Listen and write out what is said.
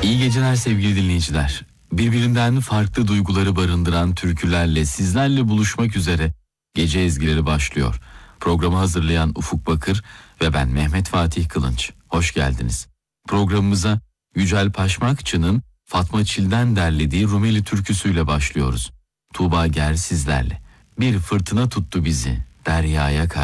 İyi geceler sevgili dinleyiciler. Birbirinden farklı duyguları barındıran türkülerle sizlerle buluşmak üzere Gece Ezgileri başlıyor. Programı hazırlayan Ufuk Bakır ve ben Mehmet Fatih Kılınç. Hoş geldiniz. Programımıza Yücel Paşmakçı'nın Fatma Çil'den derlediği Rumeli türküsüyle başlıyoruz. Tuğba Ger sizlerle. Bir fırtına tuttu bizi deryaya karşı.